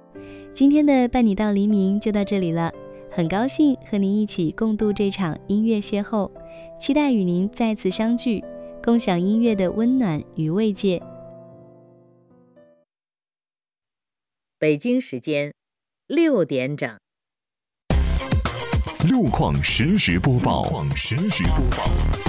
今天的伴你到黎明就到这里了，很高兴和您一起共度这场音乐邂逅，期待与您再次相聚，共享音乐的温暖与慰藉。 北京时间6点整， 路况实时播报。